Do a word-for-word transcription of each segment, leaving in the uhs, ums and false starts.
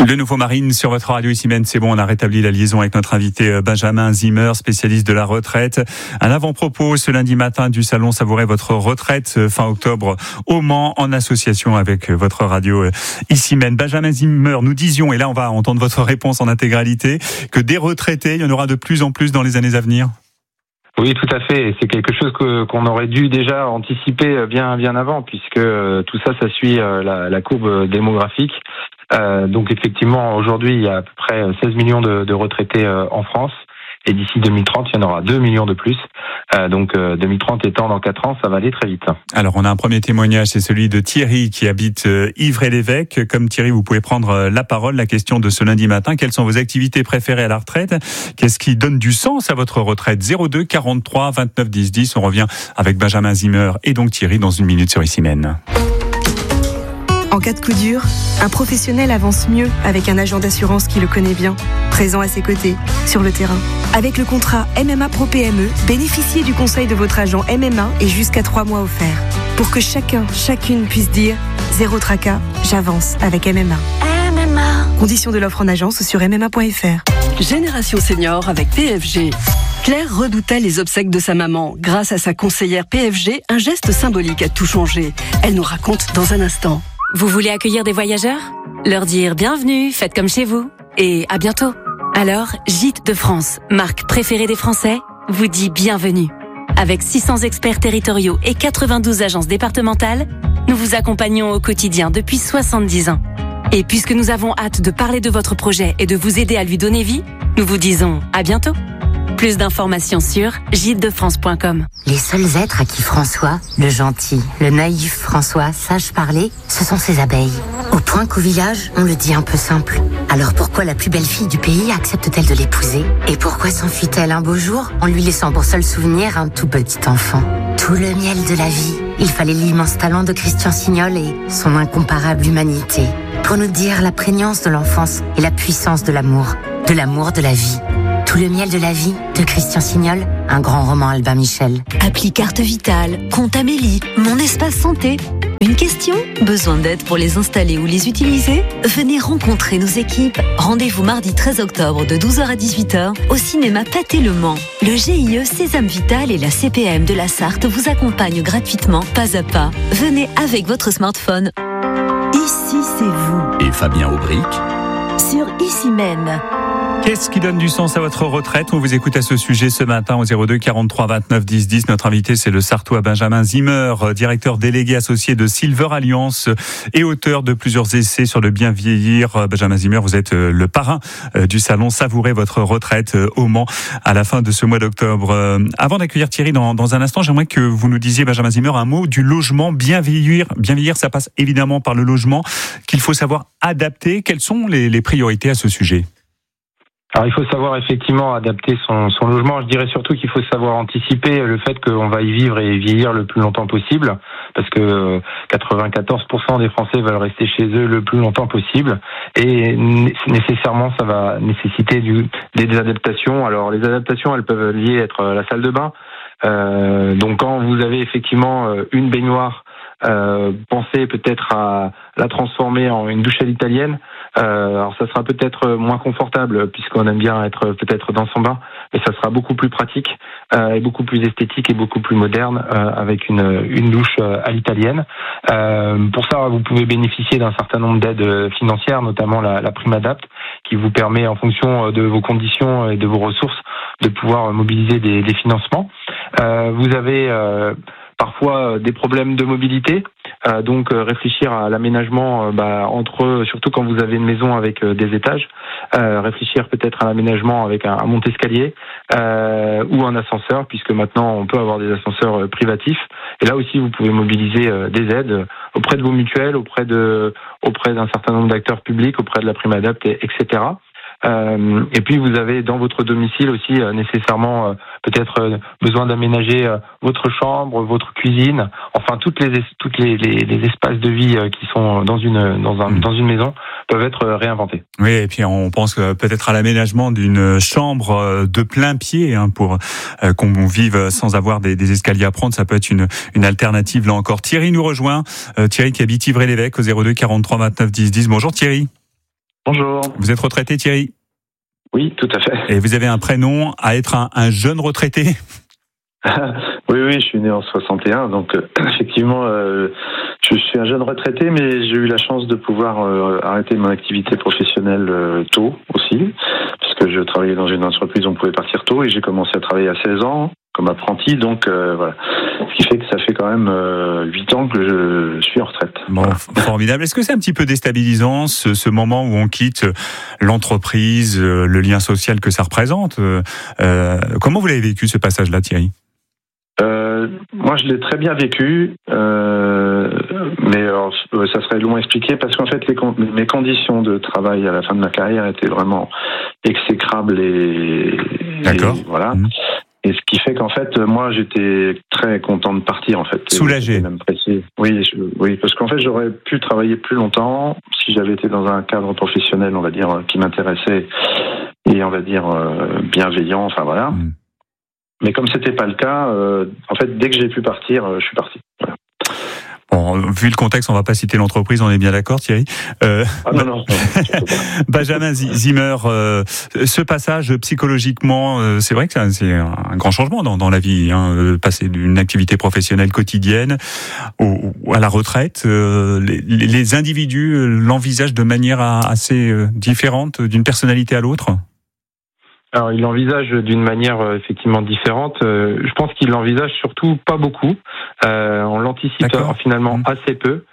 Le nouveau Marine sur votre radio ici même, c'est bon, on a rétabli la liaison avec notre invité Benjamin Zimmer, spécialiste de la retraite. Un avant-propos ce lundi matin du salon Savourez votre retraite fin octobre au Mans en association avec votre radio ici même. Benjamin Zimmer, nous disions, et là on va entendre votre réponse en intégralité, que des retraités, il y en aura de plus en plus dans les années à venir. Oui, tout à fait. C'est quelque chose que, qu'on aurait dû déjà anticiper bien, bien avant, puisque tout ça, ça suit la, la courbe démographique. Euh, donc effectivement, aujourd'hui, il y a à peu près seize millions de, de retraités euh, en France. Et d'ici deux mille trente, il y en aura deux millions de plus. Euh, donc euh, deux mille trente étant dans quatre ans, ça va aller très vite. Alors on a un premier témoignage, c'est celui de Thierry qui habite euh, Ivry-l'Évêque. Comme Thierry, vous pouvez prendre euh, la parole. La question de ce lundi matin, quelles sont vos activités préférées à la retraite? Qu'est-ce qui donne du sens à votre retraite? zéro deux quarante-trois vingt-neuf dix dix. On revient avec Benjamin Zimmer et donc Thierry dans une minute sur Ici Même. En cas de coup dur, un professionnel avance mieux avec un agent d'assurance qui le connaît bien, présent à ses côtés, sur le terrain. Avec le contrat M M A Pro P M E, bénéficiez du conseil de votre agent M M A et jusqu'à trois mois offerts. Pour que chacun, chacune puisse dire « Zéro tracas, j'avance avec M M A ». M M A. Conditions de l'offre en agence sur m m a point f r. Génération Senior avec P F G. Claire redoutait les obsèques de sa maman. Grâce à sa conseillère P F G, un geste symbolique a tout changé. Elle nous raconte dans un instant. Vous voulez accueillir des voyageurs? Leur dire bienvenue, faites comme chez vous. Et à bientôt. Alors, Gîtes de France, marque préférée des Français, vous dit bienvenue. Avec six cents experts territoriaux et quatre-vingt-douze agences départementales, nous vous accompagnons au quotidien depuis soixante-dix ans. Et puisque nous avons hâte de parler de votre projet et de vous aider à lui donner vie, nous vous disons à bientôt. Plus d'informations sur gîtes de france point com. Les seuls êtres à qui François, le gentil, le naïf François, sache parler, ce sont ses abeilles. Au point qu'au village, on le dit un peu simple. Alors pourquoi la plus belle fille du pays accepte-t-elle de l'épouser? Et pourquoi s'enfuit-elle un beau jour en lui laissant pour seul souvenir un tout petit enfant? Tout le miel de la vie. Il fallait l'immense talent de Christian Signol et son incomparable humanité pour nous dire la prégnance de l'enfance et la puissance de l'amour, de l'amour de la vie. Tout le miel de la vie de Christian Signol, un grand roman Albin Michel. Appli Carte Vitale, Compte Amélie, Mon Espace Santé. Une question? Besoin d'aide pour les installer ou les utiliser? Venez rencontrer nos équipes. Rendez-vous mardi treize octobre de douze heures à dix-huit heures au cinéma Pathé Le Mans. Le G I E Sésame Vital et la C P M de la Sarthe vous accompagnent gratuitement, pas à pas. Venez avec votre smartphone. Ici, c'est vous. Et Fabien Aubric sur Ici Même. Qu'est-ce qui donne du sens à votre retraite? On vous écoute à ce sujet ce matin au zéro deux quarante-trois vingt-neuf dix dix. Notre invité, c'est le Sarthois Benjamin Zimmer, directeur délégué associé de Silver Alliance et auteur de plusieurs essais sur le bien vieillir. Benjamin Zimmer, vous êtes le parrain du salon Savourez votre retraite au Mans à la fin de ce mois d'octobre. Avant d'accueillir Thierry dans, dans un instant, j'aimerais que vous nous disiez, Benjamin Zimmer, un mot du logement. Bien vieillir, bien vieillir, ça passe évidemment par le logement qu'il faut savoir adapter. Quelles sont les, les priorités à ce sujet? Alors il faut savoir effectivement adapter son, son logement. Je dirais surtout qu'il faut savoir anticiper le fait qu'on va y vivre et vieillir le plus longtemps possible, parce que quatre-vingt-quatorze pour cent des Français veulent rester chez eux le plus longtemps possible, et nécessairement ça va nécessiter du, des adaptations. Alors les adaptations, elles peuvent lier être la salle de bain. Euh, donc quand vous avez effectivement une baignoire, Euh, pensez peut-être à la transformer en une douche à l'italienne. Euh, alors ça sera peut-être moins confortable puisqu'on aime bien être peut-être dans son bain, mais ça sera beaucoup plus pratique euh, et beaucoup plus esthétique et beaucoup plus moderne euh, avec une, une douche à l'italienne. Euh, pour ça, vous pouvez bénéficier d'un certain nombre d'aides financières, notamment la, la prime Adapt, qui vous permet en fonction de vos conditions et de vos ressources de pouvoir mobiliser des, des financements. Euh, vous avez euh, parfois des problèmes de mobilité, euh, donc euh, réfléchir à l'aménagement euh, bah, entre, surtout quand vous avez une maison avec euh, des étages, euh, réfléchir peut-être à l'aménagement avec un, un monte-escalier euh, ou un ascenseur, puisque maintenant on peut avoir des ascenseurs euh, privatifs. Et là aussi vous pouvez mobiliser euh, des aides auprès de vos mutuelles, auprès de, auprès d'un certain nombre d'acteurs publics, auprès de la prime Adapt, et, etc. Euh, et puis vous avez dans votre domicile aussi euh, nécessairement euh, peut-être euh, besoin d'aménager euh, votre chambre, votre cuisine, enfin toutes les toutes les, les, les espaces de vie euh, qui sont dans une dans un dans une maison peuvent être euh, réinventés. Oui, et puis on pense que peut-être à l'aménagement d'une chambre de plein pied hein, pour euh, qu'on vive sans avoir des, des escaliers à prendre, ça peut être une une alternative là encore. Thierry nous rejoint, euh, Thierry qui habite Ivry-l'Évêque au zéro deux quarante-trois vingt-neuf dix dix. Bonjour Thierry. Bonjour. Vous êtes retraité, Thierry ? Oui, tout à fait. Et vous avez un prénom à être un, un jeune retraité ? Oui, oui, je suis né en soixante et un, donc euh, effectivement, euh, je suis un jeune retraité, mais j'ai eu la chance de pouvoir euh, arrêter mon activité professionnelle euh, tôt aussi, parce que je travaillais dans une entreprise où on pouvait partir tôt, et j'ai commencé à travailler à seize ans comme apprenti, donc euh, voilà. Ce qui fait que ça fait quand même euh, huit ans que je suis en retraite. Bon, voilà. Formidable. Est-ce que c'est un petit peu déstabilisant ce, ce moment où on quitte l'entreprise, le lien social que ça représente ? euh, Comment vous l'avez vécu ce passage-là, Thierry ? Euh, moi, je l'ai très bien vécu, euh, mais alors, ça serait long à expliquer parce qu'en fait, les, mes conditions de travail à la fin de ma carrière étaient vraiment exécrables et, D'accord. et voilà. Mmh. Et ce qui fait qu'en fait, moi, j'étais très content de partir, en fait. Soulagé. Même pressé. Oui, je, oui, parce qu'en fait, j'aurais pu travailler plus longtemps si j'avais été dans un cadre professionnel, on va dire, qui m'intéressait et on va dire bienveillant. Enfin voilà. Mmh. Mais comme c'était pas le cas, euh, en fait, dès que j'ai pu partir, euh, je suis parti. Voilà. Bon, vu le contexte, on va pas citer l'entreprise, on est bien d'accord, Thierry. Euh, ah non, non, non, non Benjamin Zimmer, euh, ce passage psychologiquement, euh, c'est vrai que c'est un grand changement dans, dans la vie, hein, passer d'une activité professionnelle quotidienne au, à la retraite. Euh, les, les individus l'envisagent de manière assez différente, d'une personnalité à l'autre. Alors, il l'envisage d'une manière euh, effectivement différente. Euh, je pense qu'il l'envisage surtout pas beaucoup. Euh, on l'anticipe euh, finalement mmh. assez peu.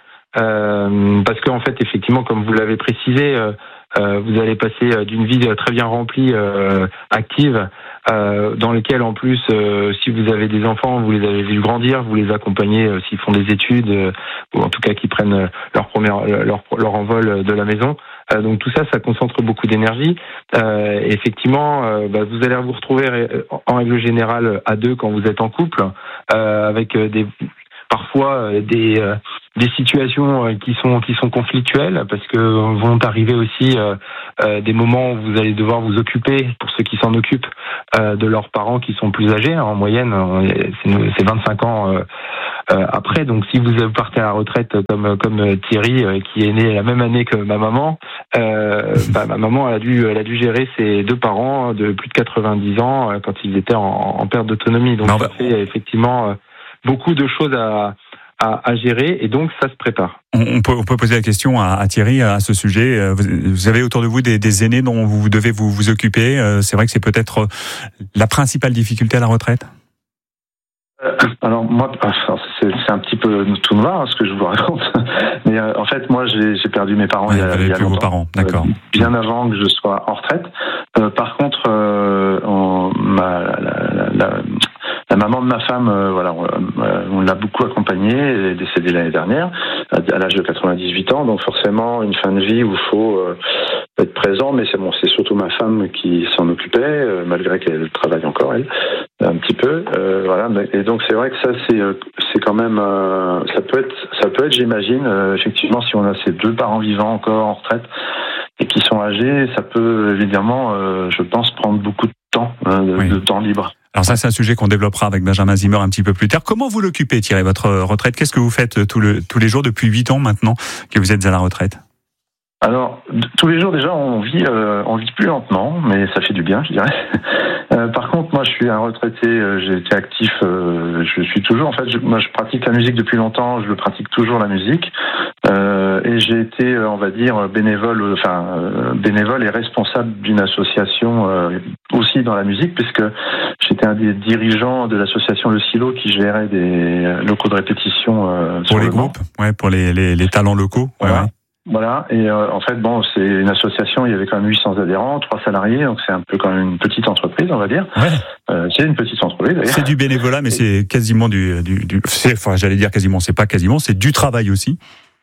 Euh, parce qu'en fait, effectivement, comme vous l'avez précisé, euh, euh, vous allez passer d'une vie très bien remplie, euh, active, euh, dans laquelle en plus, euh, si vous avez des enfants, vous les avez vus grandir, vous les accompagnez euh, s'ils font des études, euh, ou en tout cas qu'ils prennent leur première, leur, leur envol de la maison. Euh, donc tout ça, ça concentre beaucoup d'énergie. Euh, et effectivement, euh, bah, vous allez vous retrouver en règle générale à deux quand vous êtes en couple, euh, avec des parfois des euh, des situations qui sont qui sont conflictuelles parce que vont arriver aussi euh, euh, des moments où vous allez devoir vous occuper, pour ceux qui s'en occupent, euh, de leurs parents qui sont plus âgés. En moyenne, c'est, c'est vingt-cinq ans euh, euh, après. Donc si vous partez à la retraite comme comme Thierry, euh, qui est né la même année que ma maman, euh, bah, ma maman elle a dû elle a dû gérer ses deux parents de plus de quatre-vingt-dix ans euh, quand ils étaient en, en perte d'autonomie. Donc non, ça bah... fait effectivement euh, beaucoup de choses à À, à gérer, et donc ça se prépare. On peut, on peut poser la question à, à Thierry à ce sujet. Vous, vous avez autour de vous des, des aînés dont vous devez vous, vous occuper. C'est vrai que c'est peut-être la principale difficulté à la retraite. Euh, alors moi, c'est, c'est un petit peu tout noir hein, ce que je vous raconte. Mais euh, en fait, moi, j'ai, j'ai perdu mes parents ouais, il y a, il y a longtemps. Vos parents, d'accord. Euh, bien avant que je sois en retraite. Euh, par contre, euh, on, ma, la, la, la, la maman de ma femme, euh, voilà, on, on l'a beaucoup accompagnée. Elle est décédée l'année dernière, à, à l'âge de quatre-vingt-dix-huit ans. Donc forcément, une fin de vie où il faut euh, être présent. Mais c'est bon, c'est surtout ma femme qui s'en occupait, euh, malgré qu'elle travaille encore elle, un petit peu. Euh, voilà. Et donc c'est vrai que ça, c'est c'est quand même, euh, ça peut être, ça peut être, j'imagine, euh, effectivement, si on a ces deux parents vivants encore en retraite et qui sont âgés, ça peut évidemment, euh, je pense, prendre beaucoup de temps, euh, de, oui. de temps libre. Alors ça, c'est un sujet qu'on développera avec Benjamin Zimmer un petit peu plus tard. Comment vous l'occupez, Thierry, votre retraite ? Qu'est-ce que vous faites tout le, tous les jours depuis huit ans maintenant que vous êtes à la retraite ? Alors, tous les jours, déjà, on vit, euh, on vit plus lentement, mais ça fait du bien, je dirais. Euh, par contre, moi, je suis un retraité, euh, j'ai été actif, euh, je suis toujours, en fait, je, moi, je pratique la musique depuis longtemps, je pratique toujours la musique, euh, et j'ai été, on va dire, bénévole, enfin, euh, bénévole et responsable d'une association euh, aussi dans la musique, puisque j'étais un des dirigeants de l'association Le Silo qui gérait des locaux de répétition euh, pour les groupes, ouais, pour les, les, les talents locaux, voilà. Ouais. Voilà, et euh, en fait, bon, c'est une association, il y avait quand même huit cents adhérents, trois salariés, donc c'est un peu quand même une petite entreprise, on va dire. Ouais. Euh, c'est une petite entreprise, d'ailleurs. C'est du bénévolat, mais c'est quasiment du... du, du c'est, enfin, j'allais dire quasiment, c'est pas quasiment, c'est du travail aussi.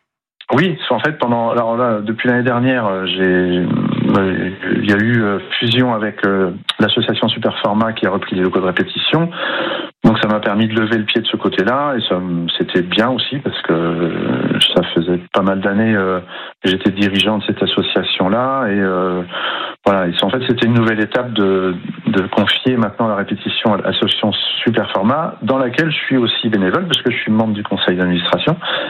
Oui, en fait, pendant, alors là, depuis l'année dernière, j'ai, il y a eu fusion avec euh, l'association Superformat qui a repris les locaux de répétition. Donc ça m'a permis de lever le pied de ce côté-là, et ça, c'était bien aussi parce que ça faisait pas mal d'années euh, que j'étais dirigeant de cette association-là, et euh, voilà. Et en fait, c'était une nouvelle étape de, de confier maintenant la répétition à l'association Superformat, dans laquelle je suis aussi bénévole parce que je suis membre du conseil d'administration.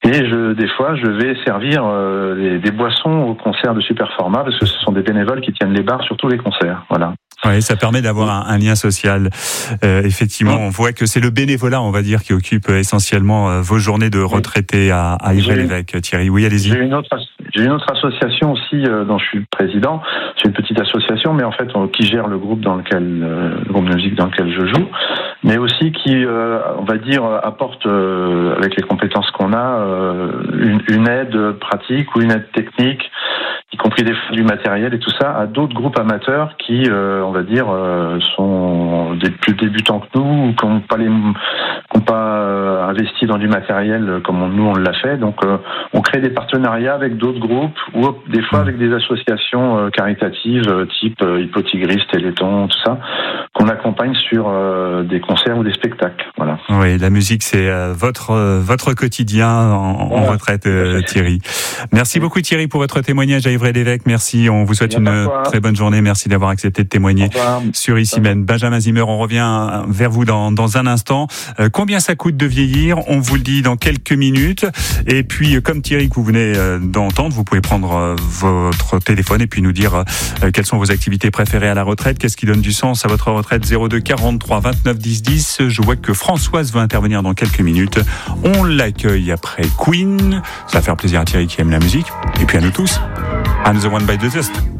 Et je, des fois, je vais servir euh, des, des boissons au concert de Superformat, parce que ce sont des bénévoles qui tiennent les bars sur tous les concerts. Voilà. Oui, ça permet d'avoir un, un lien social. Euh, effectivement, on voit que c'est le bénévolat, on va dire, qui occupe essentiellement euh, vos journées de retraités à, à Ivry-l'Évêque. Thierry, oui, allez-y. J'ai une autre, j'ai une autre association aussi euh, dont je suis président. C'est une petite association, mais en fait, on, qui gère le groupe dans lequel, euh, le groupe de musique dans lequel je joue, mais aussi qui, euh, on va dire, apporte euh, avec les compétences qu'on a euh, une, une aide pratique ou une aide technique, y compris des du matériel et tout ça, à d'autres groupes amateurs qui, euh, on va dire, euh, sont des plus débutants que nous, ou qui n'ont pas les, qui n'ont pas euh, investi dans du matériel comme on, nous on l'a fait. Donc, euh, on crée des partenariats avec d'autres groupes ou des fois avec des associations euh, caritatives, euh, type euh, Hypotigris, Téléthon, tout ça, qu'on accompagne sur euh, des concerts ou des spectacles. Voilà. Oui, la musique, c'est euh, votre euh, votre quotidien en, en retraite, euh, Thierry. Merci beaucoup, Thierry, pour votre témoignage à Ivry-l'Évêque. Merci. On vous souhaite une très bonne journée. Merci d'avoir accepté de témoigner sur Ici Même. Benjamin Zimmer, on revient vers vous dans, dans un instant. Euh, combien ça coûte de vieillir? On vous le dit dans quelques minutes. Et puis, comme Thierry que vous venez d'entendre, vous pouvez prendre votre téléphone et puis nous dire euh, quelles sont vos activités préférées à la retraite. Qu'est-ce qui donne du sens à votre retraite? Zéro deux quarante-trois vingt-neuf dix dix. Je vois que Françoise veut intervenir dans quelques minutes. On l'accueille après Queen. Ça va faire plaisir à Thierry qui aime la musique. Et puis à nous tous. I'm the one by the test.